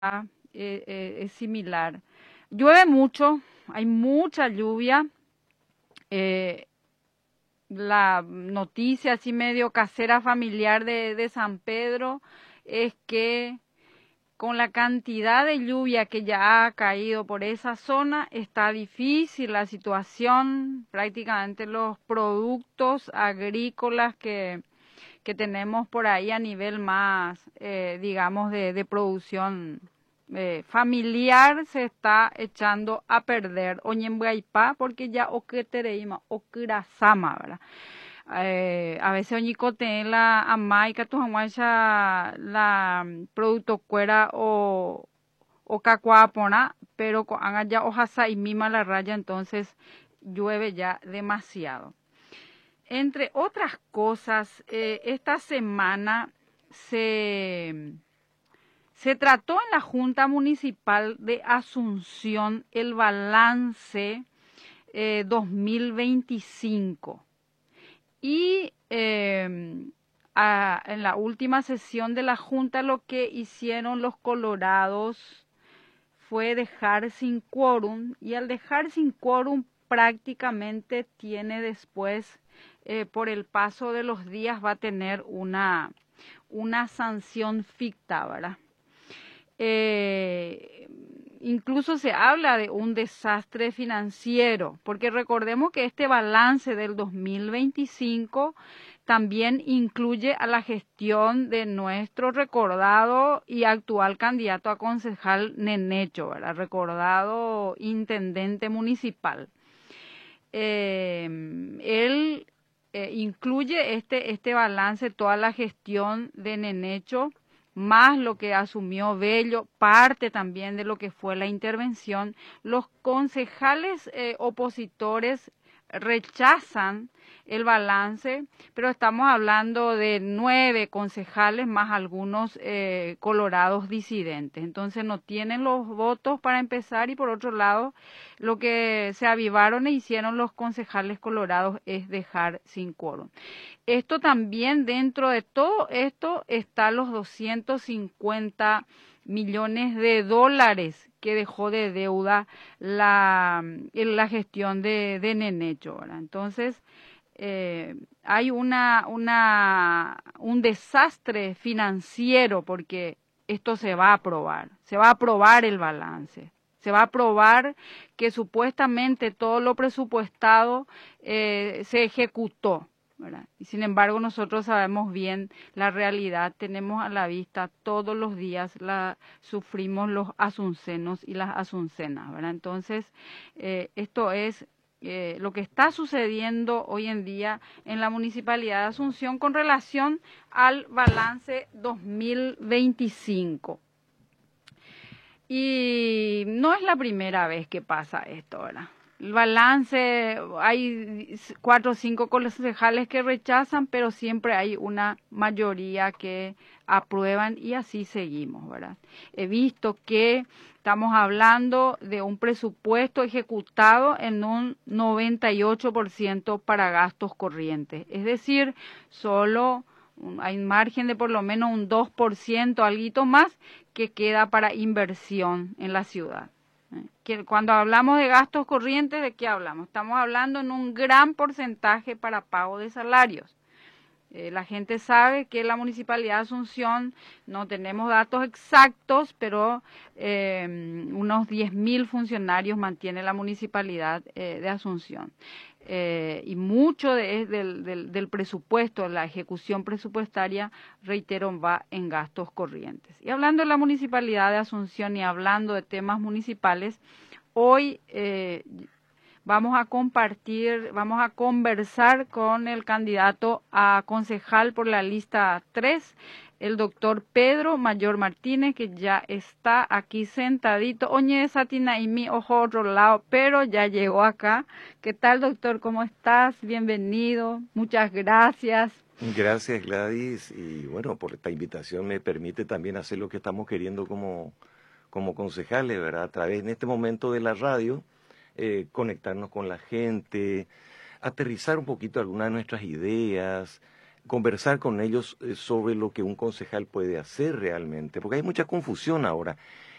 es similar. Llueve mucho, hay mucha lluvia. eh, la noticia así medio casera familiar de San Pedro es que con la cantidad de lluvia que ya ha caído por esa zona, está difícil la situación. Prácticamente los productos agrícolas que tenemos por ahí a nivel más, digamos, de producción familiar se está echando a perder. Oñembuaipá, porque ya oquetereima, okurasama, ¿verdad? A veces oñicote la amaica tu la producto cuera o cacuapona, pero haga ya hojasa y mima la raya, entonces llueve ya demasiado. Entre otras cosas, esta semana se trató en la Junta Municipal de Asunción el balance 2025. Y en la última sesión de la Junta lo que hicieron los colorados fue dejar sin quórum, y al dejar sin quórum prácticamente tiene después, por el paso de los días, va a tener una sanción ficta, ¿verdad? Incluso se habla de un desastre financiero, porque recordemos que este balance del 2025 también incluye a la gestión de nuestro recordado y actual candidato a concejal Nenecho, ¿verdad? Recordado intendente municipal. Él incluye este balance, toda la gestión de Nenecho, más lo que asumió Bello, parte también de lo que fue la intervención. Los concejales opositores rechazan el balance, pero estamos hablando de 9 concejales más algunos colorados disidentes. Entonces no tienen los votos para empezar, y por otro lado, lo que se avivaron e hicieron los concejales colorados es dejar sin quórum. Esto también, dentro de todo esto, está los 250 millones de dólares que dejó de deuda la gestión de Nenecho, ¿verdad? Entonces, hay un desastre financiero, porque esto se va a aprobar el balance. Se va a aprobar que supuestamente todo lo presupuestado se ejecutó, ¿verdad? Y sin embargo nosotros sabemos bien la realidad, tenemos a la vista todos los días, sufrimos los asuncenos y las asuncenas, ¿verdad? Entonces, esto es lo que está sucediendo hoy en día en la Municipalidad de Asunción con relación al balance 2025. Y no es la primera vez que pasa esto, ¿verdad? El balance, hay 4 o 5 concejales que rechazan, pero siempre hay una mayoría que aprueban, y así seguimos, ¿verdad? He visto que estamos hablando de un presupuesto ejecutado en un 98% para gastos corrientes, es decir, solo hay un margen de por lo menos un 2%, algo más, que queda para inversión en la ciudad. Que cuando hablamos de gastos corrientes, ¿de qué hablamos? Estamos hablando en un gran porcentaje para pago de salarios. La gente sabe que la Municipalidad de Asunción, no tenemos datos exactos, pero unos 10.000 funcionarios mantiene la Municipalidad de Asunción. Y mucho del presupuesto, la ejecución presupuestaria, reitero, va en gastos corrientes. Y hablando de la Municipalidad de Asunción y hablando de temas municipales, hoy vamos a conversar con el candidato a concejal por la lista 3, el doctor Pedro Mayor Martínez, que ya está aquí sentadito. Oñe, Satina y mi ojo otro lado, pero ya llegó acá. ¿Qué tal, doctor? ¿Cómo estás? Bienvenido. Muchas gracias. Gracias, Gladys, y bueno, por esta invitación me permite también hacer lo que estamos queriendo como concejales, ¿verdad? A través en este momento de la radio, conectarnos con la gente, aterrizar un poquito algunas de nuestras ideas, conversar con ellos sobre lo que un concejal puede hacer realmente, porque hay mucha confusión ahora.